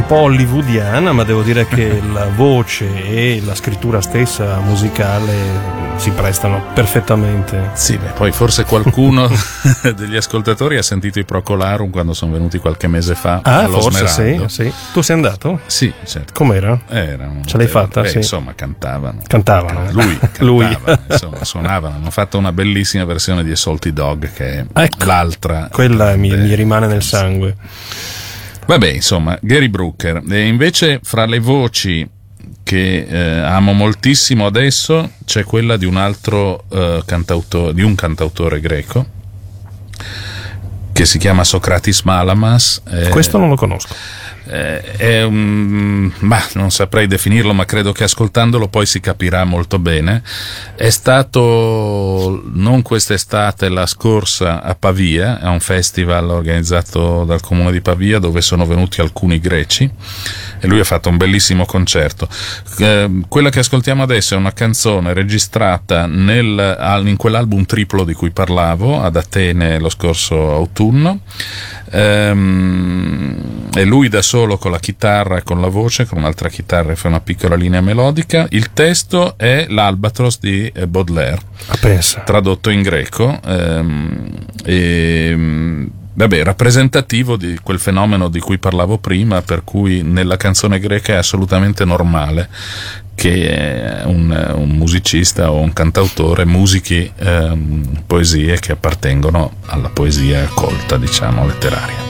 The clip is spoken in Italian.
po' hollywoodiana, ma devo dire che la voce e la scrittura stessa musicale si prestano perfettamente. Sì, beh, poi forse qualcuno degli ascoltatori ha sentito i Procolarum quando sono venuti qualche mese fa allo forse Smeraldo. sì. Tu sei andato? Sì, certo. Com'era? Ce l'hai fatta? Sì. Insomma, cantavano. Lui cantava, insomma, suonavano. Hanno fatto una bellissima versione di A Salty Dog, che è l'altra. Quella mi rimane nel sangue. Vabbè, insomma, Gary Brooker. E invece, fra le voci che amo moltissimo adesso, c'è quella di un altro cantautore, di un cantautore greco, che si chiama Socratis Malamas. Questo non lo conosco. È non saprei definirlo, ma credo che ascoltandolo poi si capirà molto bene. È stato non quest'estate, la scorsa, a Pavia, a un festival organizzato dal comune di Pavia, dove sono venuti alcuni greci e lui ha fatto un bellissimo concerto. Quella che ascoltiamo adesso è una canzone registrata in quell'album triplo di cui parlavo ad Atene lo scorso autunno. E lui da solo con la chitarra e con la voce, con un'altra chitarra, e fa una piccola linea melodica. Il testo è l'Albatros di Baudelaire, tradotto in greco, rappresentativo di quel fenomeno di cui parlavo prima, per cui nella canzone greca è assolutamente normale che un musicista o un cantautore musichi poesie che appartengono alla poesia colta, diciamo, letteraria.